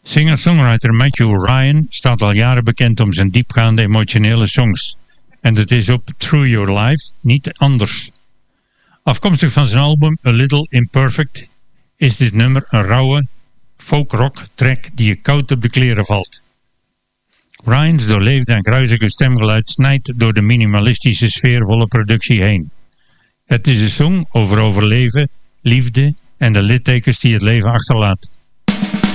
Singer-songwriter Matthew Ryan staat al jaren bekend om zijn diepgaande emotionele songs. En het is op Through Your Life niet anders. Afkomstig van zijn album A Little Imperfect is dit nummer een rauwe folk-rock track die je koud op de kleren valt. Ryans doorleefde en gruizige stemgeluid snijdt door de minimalistische sfeervolle productie heen. Het is een song over overleven, liefde en de littekens die het leven achterlaat.